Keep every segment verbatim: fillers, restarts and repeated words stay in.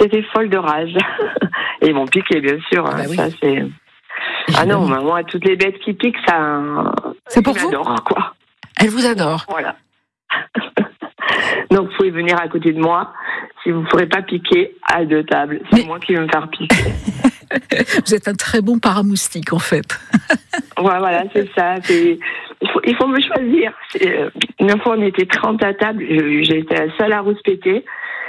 j'étais folle de rage. Et ils m'ont piqué, bien sûr. Ah bah oui. Ça, c'est... Ah non, moi, toutes les bêtes qui piquent, ça... C'est pour vous ? J'adore, quoi. Elle vous adore. Voilà. Donc, vous pouvez venir à côté de moi. Si vous ne pourrez pas piquer à deux tables, c'est Mais... moi qui vais me faire piquer. Vous êtes un très bon paramoustique, en fait. Ouais, voilà, c'est ça. C'est... Il, faut, il faut me choisir. C'est... Une fois, on était trente à table. J'ai été la seule à rouspéter.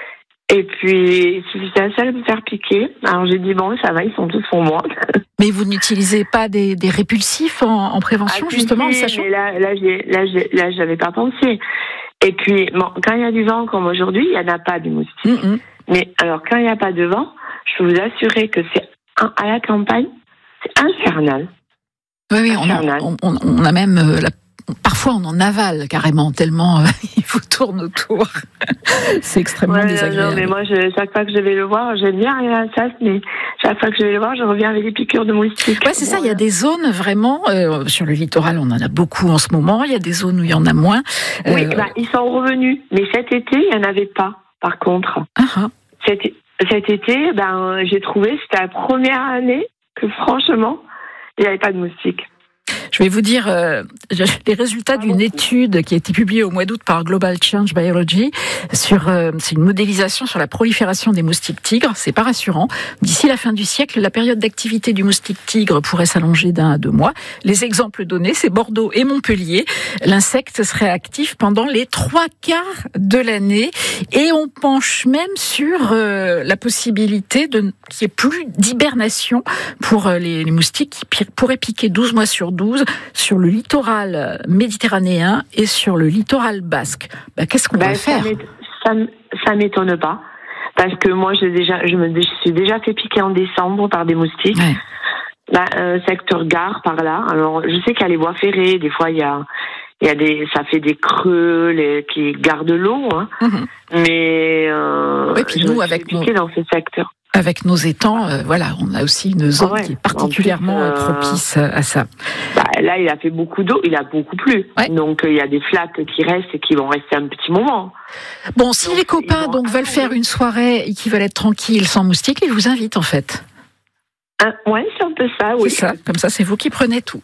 Et puis, j'étais la seule à me faire piquer. Alors, j'ai dit, bon, ça va, ils sont tous pour moi. Mais vous n'utilisez pas des, des répulsifs en, en prévention, ah, justement, si, en sachant... Mais là, là, j'ai, là, j'ai, là, j'avais pas pensé. Et puis, bon, quand il y a du vent, comme aujourd'hui, il n'y en a pas de moustiques. Mm-hmm. Mais alors, quand il n'y a pas de vent, je peux vous assurer que c'est un, à la campagne, c'est infernal. Oui, oui, infernal. On, a, on, on a même... Euh, la... Parfois, on en avale carrément, tellement euh, il vous tourne autour. C'est extrêmement ouais, désagréable. Non, mais moi, je, chaque fois que je vais le voir, j'aime bien aller à ça, mais chaque fois que je vais le voir, je reviens avec des piqûres de moustiques. Ouais, c'est bon, ça, il y a des zones vraiment, euh, sur le littoral, on en a beaucoup en ce moment, il y a des zones où il y en a moins. Euh... Oui, bah, ils sont revenus, mais cet été, il n'y en avait pas, par contre. Uh-huh. Cet, cet été, ben, j'ai trouvé, c'était la première année que, franchement, il n'y avait pas de moustiques. Je vais vous dire euh, les résultats d'une étude qui a été publiée au mois d'août par Global Change Biology sur euh, c'est une modélisation sur la prolifération des moustiques tigres. C'est pas rassurant. D'ici la fin du siècle, la période d'activité du moustique tigre pourrait s'allonger d'un à deux mois. Les exemples donnés, c'est Bordeaux et Montpellier. L'insecte serait actif pendant les trois quarts de l'année et on penche même sur euh, la possibilité de qu'il n'y ait plus d'hibernation pour euh, les, les moustiques qui pourraient piquer douze mois sur douze sur le littoral méditerranéen et sur le littoral basque. Ben, qu'est-ce qu'on ben, va faire ? Ça ne m'étonne pas, parce que moi, j'ai déjà, je me je suis déjà fait piquer en décembre par des moustiques. Ouais. Ben, euh, secteur gare, par là. Alors, je sais qu'il y a les voies ferrées, des fois, il y a, il y a des, ça fait des creux les, qui gardent l'eau, hein. Mm-hmm. Mais euh, oui, puis je nous, me suis avec fait piquer nos... dans ce secteur. Avec nos étangs, euh, voilà, on a aussi une zone ouais, qui est particulièrement plus, euh, propice à ça. Bah, là, il a fait beaucoup d'eau, il a beaucoup plu. Ouais. Donc, il euh, y a des flaques qui restent et qui vont rester un petit moment. Bon, si donc, les copains donc veulent faire une soirée et qui veulent être tranquilles sans moustiques, ils vous invitent en fait. Hein, ouais, c'est un peu ça, oui. C'est ça, comme ça, c'est vous qui prenez tout.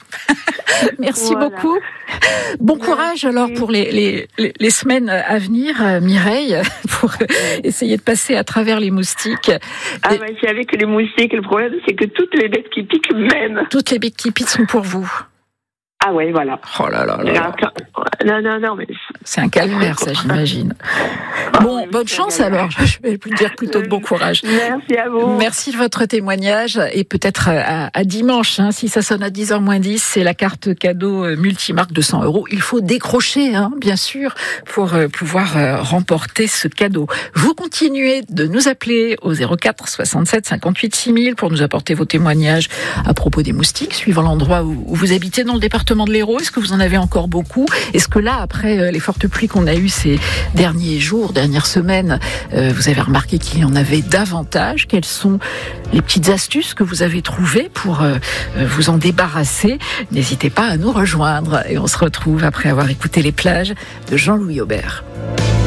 Merci voilà. beaucoup. Bon courage alors pour les, les, les, les semaines à venir, Mireille, pour essayer de passer à travers les moustiques. Ah, bah, c'est avec les moustiques, le problème, c'est que toutes les bêtes qui piquent même. Toutes les bêtes qui piquent sont pour vous. Ah ouais, voilà. Oh là là là. Non, non, non, mais... C'est un calvaire, ça, j'imagine. Bon, bonne chance alors. Je vais plus dire plutôt de bon courage. Merci à vous. Merci de votre témoignage et peut-être à, à dimanche, hein, si ça sonne à dix heures moins dix, c'est la carte cadeau multimarque de cent euros. Il faut décrocher, hein, bien sûr, pour euh, pouvoir euh, remporter ce cadeau. Vous continuez de nous appeler au zéro quatre soixante-sept cinquante-huit six mille pour nous apporter vos témoignages à propos des moustiques, suivant l'endroit où, où vous habitez dans le département de l'Hérault. Est-ce que vous en avez encore beaucoup ? Est-ce que là, après les fortes pluies qu'on a eues ces derniers jours, dernières semaines, euh, vous avez remarqué qu'il y en avait davantage ? Quelles sont les petites astuces que vous avez trouvées pour euh, vous en débarrasser ? N'hésitez pas à nous rejoindre et on se retrouve après avoir écouté Les Plages de Jean-Louis Aubert.